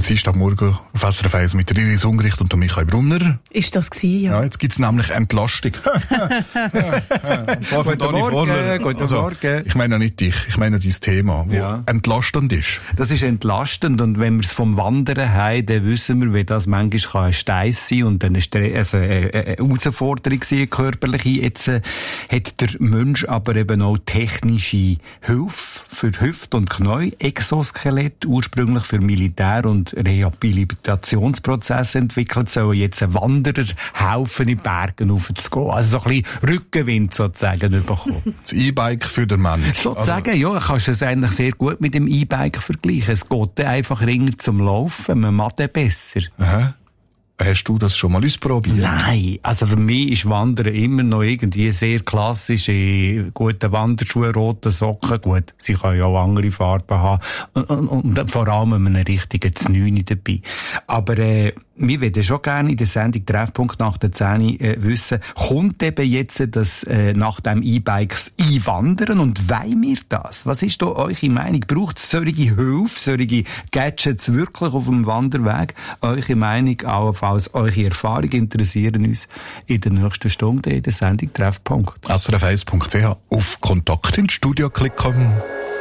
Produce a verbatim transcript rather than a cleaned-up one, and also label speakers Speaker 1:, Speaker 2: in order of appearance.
Speaker 1: Dienstagmorgen auf S R F eins mit der Iris Ungericht und Michael Brunner.
Speaker 2: Ist das gewesen, ja?
Speaker 1: Ja, jetzt gibt's nämlich Entlastung. Und zwar von Dani Vorler.
Speaker 3: Guten
Speaker 1: also,
Speaker 3: Morgen.
Speaker 1: Ich meine nicht dich, ich meine dein Thema, wo
Speaker 3: Ja.
Speaker 1: entlastend ist.
Speaker 3: Das ist entlastend und wenn wir es vom Wandern haben, dann wissen wir, wie das manchmal ein Steiss sein und eine, Stre- also eine, eine Herausforderung sein, körperliche. Jetzt äh, hat der Mensch aber eben auch technische Hilfe für Hüft und Knie, Exoskelett, ursprünglich für Militär- und Rehabilitationsprozesse entwickelt, sollen jetzt ein Wanderer helfen, in die Berge raufzugehen. Also so ein bisschen Rückenwind sozusagen bekommen.
Speaker 1: Das E-Bike für den Mensch.
Speaker 3: Sozusagen, also, ja, kannst du es eigentlich sehr gut mit dem E-Bike vergleichen. Es geht dann einfach ringer zum Laufen, man macht dann besser.
Speaker 1: Aha. Hast du das schon mal ausprobiert?
Speaker 3: Nein, also für mich ist Wandern immer noch irgendwie sehr klassisch, in guten Wanderschuhen, roten Socken, gut, sie können ja auch andere Farben haben und, und, und vor allem einen richtigen Znüni dabei. Aber äh, wir würden schon gerne in der Sendung Treffpunkt nach der zehn äh, wissen, kommt eben jetzt das äh, nach dem E-Bikes einwandern und wollen wir das? Was ist da eure Meinung? Braucht es solche Hilfe, solche Gadgets wirklich auf dem Wanderweg? Eure Meinung, allenfalls eure Erfahrungen interessieren uns in der nächsten Stunde in der Sendung Treffpunkt.
Speaker 1: S R F eins Punkt C H auf Kontakt ins Studio klicken.